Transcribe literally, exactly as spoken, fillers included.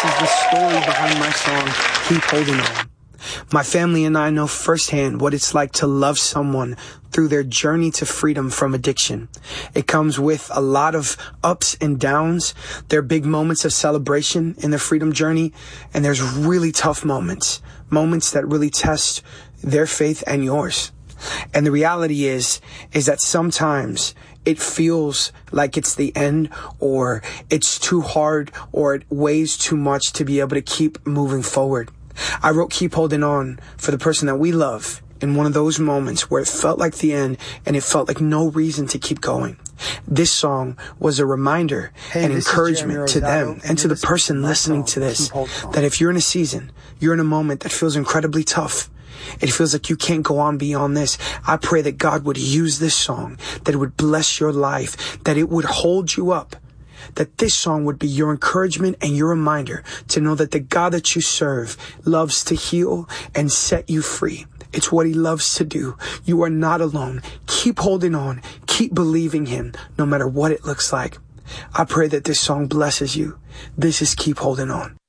is the story behind my song, Keep Holding On. My family and I know firsthand what it's like to love someone through their journey to freedom from addiction. It comes with a lot of ups and downs. There are big moments of celebration in their freedom journey, and there's really tough moments, moments that really test their faith and yours. And the reality is, is that sometimes it feels like it's the end, or it's too hard, or it weighs too much to be able to keep moving forward. I wrote Keep Holding On for the person that we love in one of those moments where it felt like the end and it felt like no reason to keep going. This song was a reminder hey, and encouragement to them and, and to the person listening to this, that if you're in a season, you're in a moment that feels incredibly tough, it feels like you can't go on beyond this, I pray that God would use this song, that it would bless your life, that it would hold you up, that this song would be your encouragement and your reminder to know that the God that you serve loves to heal and set you free. It's what he loves to do. You are not alone. Keep holding on. Keep believing him, no matter what it looks like. I pray that this song blesses you. This is Keep Holding On.